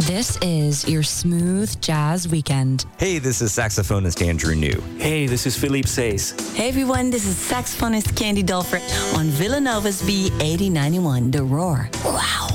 This is your smooth jazz weekend. Hey, this is saxophonist Andrew New. Hey, this is Philippe Says. Hey everyone, this is saxophonist Candy Dolfer on Villanova's B8091, The Roar. Wow.